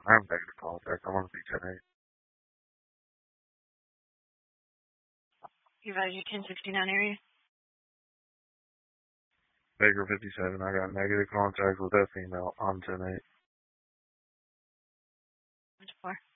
I have negative contact. I want to be 10-8. You guys, your 1069 area? Baker 57. I got negative contact with that female. I'm 10-8. What's for?